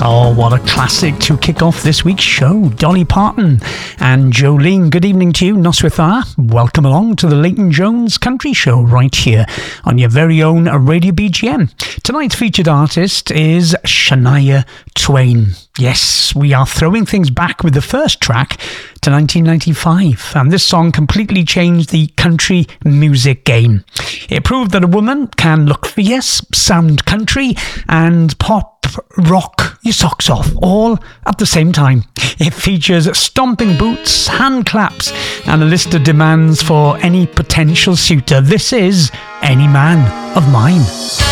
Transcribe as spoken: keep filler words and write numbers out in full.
Oh, what a classic to kick off this week's show. Dolly Parton and Jolene. Good evening to you, Noswithar. Welcome along to the Leighton Jones Country Show right here on your very own Radio B G M. Tonight's featured artist is Shania Twain. Yes, we are throwing things back with the first track to nineteen ninety-five, and this song completely changed the country music game. It proved that a woman can look fierce, sound country, and pop rock your socks off all at the same time. It features stomping boots, hand claps, and a list of demands for any potential suitor. This is Any Man of Mine.